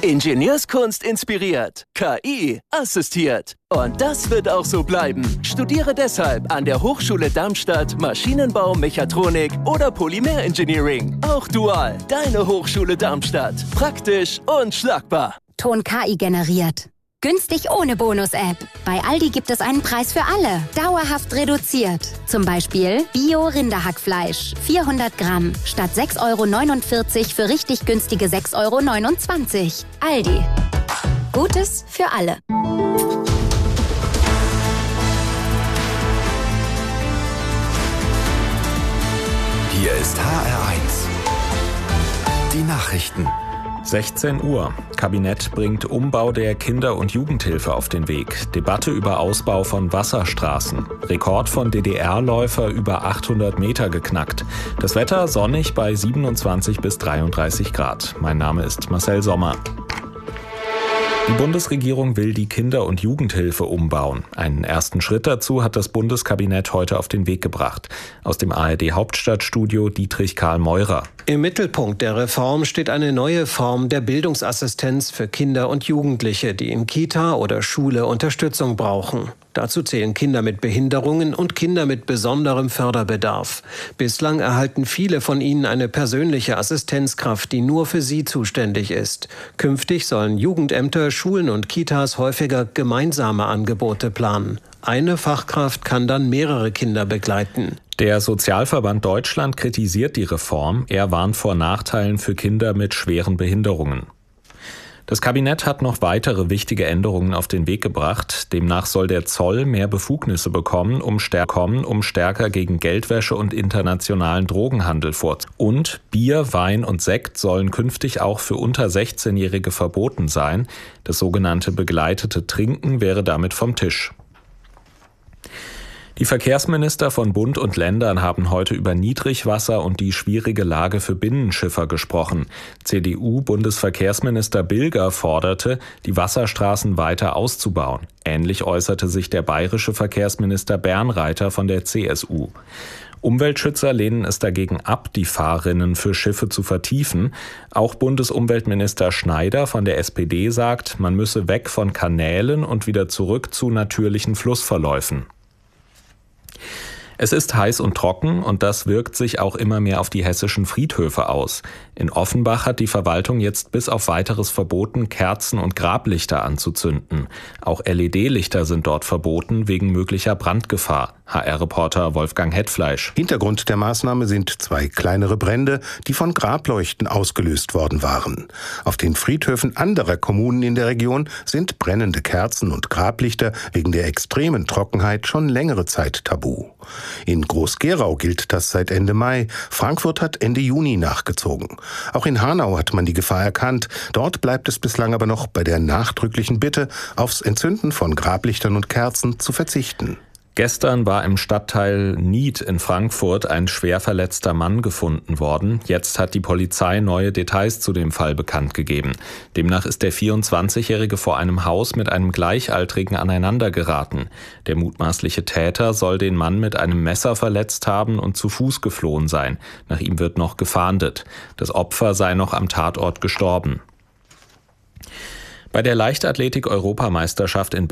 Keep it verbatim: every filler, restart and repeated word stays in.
Ingenieurskunst inspiriert, K I assistiert. Und das wird auch so bleiben. Studiere deshalb an der Hochschule Darmstadt Maschinenbau, Mechatronik oder Polymerengineering. Auch dual. Deine Hochschule Darmstadt. Praktisch und schlagbar. Ton K I generiert. Günstig ohne Bonus-App. Bei Aldi gibt es einen Preis für alle. Dauerhaft reduziert. Zum Beispiel Bio-Rinderhackfleisch. vierhundert Gramm. Statt sechs Euro neunundvierzig für richtig günstige sechs Euro neunundzwanzig. Aldi. Gutes für alle. Hier ist H R eins. Die Nachrichten. sechzehn Uhr. Kabinett bringt Umbau der Kinder- und Jugendhilfe auf den Weg. Debatte über Ausbau von Wasserstraßen. Rekord von D D R-Läufer über achthundert Meter geknackt. Das Wetter sonnig bei siebenundzwanzig bis dreiunddreißig Grad. Mein Name ist Marcel Sommer. Die Bundesregierung will die Kinder- und Jugendhilfe umbauen. Einen ersten Schritt dazu hat das Bundeskabinett heute auf den Weg gebracht. Aus dem A R D-Hauptstadtstudio Dietrich Karl Meurer. Im Mittelpunkt der Reform steht eine neue Form der Bildungsassistenz für Kinder und Jugendliche, die in Kita oder Schule Unterstützung brauchen. Dazu zählen Kinder mit Behinderungen und Kinder mit besonderem Förderbedarf. Bislang erhalten viele von ihnen eine persönliche Assistenzkraft, die nur für sie zuständig ist. Künftig sollen Jugendämter, Schulen und Kitas häufiger gemeinsame Angebote planen. Eine Fachkraft kann dann mehrere Kinder begleiten. Der Sozialverband Deutschland kritisiert die Reform. Er warnt vor Nachteilen für Kinder mit schweren Behinderungen. Das Kabinett hat noch weitere wichtige Änderungen auf den Weg gebracht. Demnach soll der Zoll mehr Befugnisse bekommen, um, stärker, um stärker gegen Geldwäsche und internationalen Drogenhandel vorzugehen. Und Bier, Wein und Sekt sollen künftig auch für unter sechzehnjährige verboten sein. Das sogenannte begleitete Trinken wäre damit vom Tisch. Die Verkehrsminister von Bund und Ländern haben heute über Niedrigwasser und die schwierige Lage für Binnenschiffer gesprochen. C D U-Bundesverkehrsminister Bilger forderte, die Wasserstraßen weiter auszubauen. Ähnlich äußerte sich der bayerische Verkehrsminister Bernreiter von der C S U. Umweltschützer lehnen es dagegen ab, die Fahrrinnen für Schiffe zu vertiefen. Auch Bundesumweltminister Schneider von der S P D sagt, man müsse weg von Kanälen und wieder zurück zu natürlichen Flussverläufen. Es ist heiß und trocken und das wirkt sich auch immer mehr auf die hessischen Friedhöfe aus. In Offenbach hat die Verwaltung jetzt bis auf weiteres verboten, Kerzen und Grablichter anzuzünden. Auch L E D-Lichter sind dort verboten wegen möglicher Brandgefahr. H R-Reporter Wolfgang Hetfleisch. Hintergrund der Maßnahme sind zwei kleinere Brände, die von Grableuchten ausgelöst worden waren. Auf den Friedhöfen anderer Kommunen in der Region sind brennende Kerzen und Grablichter wegen der extremen Trockenheit schon längere Zeit tabu. In Groß-Gerau gilt das seit Ende Mai. Frankfurt hat Ende Juni nachgezogen. Auch in Hanau hat man die Gefahr erkannt. Dort bleibt es bislang aber noch bei der nachdrücklichen Bitte, aufs Entzünden von Grablichtern und Kerzen zu verzichten. Gestern war im Stadtteil Nied in Frankfurt ein schwer verletzter Mann gefunden worden. Jetzt hat die Polizei neue Details zu dem Fall bekannt gegeben. Demnach ist der vierundzwanzigjährige vor einem Haus mit einem Gleichaltrigen aneinandergeraten. Der mutmaßliche Täter soll den Mann mit einem Messer verletzt haben und zu Fuß geflohen sein. Nach ihm wird noch gefahndet. Das Opfer sei noch am Tatort gestorben. Bei der Leichtathletik-Europameisterschaft in